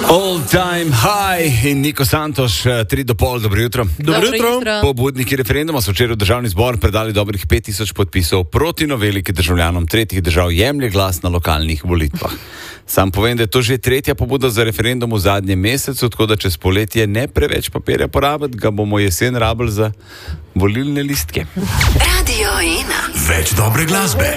All time high in Niko Santoš, 3 do pol, dobro jutro. Dobro jutro. Pobudniki referenduma so včeraj v državni zbor predali dobrih 5000 podpisov proti noveli, ki državljanom tretjih držav jemlje glas na lokalnih volitvah. Sam povem, da je to že tretja pobuda za referendum v zadnjem mesecu, tako da čez poletje ne preveč papirja porabiti, ga bomo jesen rabili za volilne listke. Radio 1. Več dobre glasbe.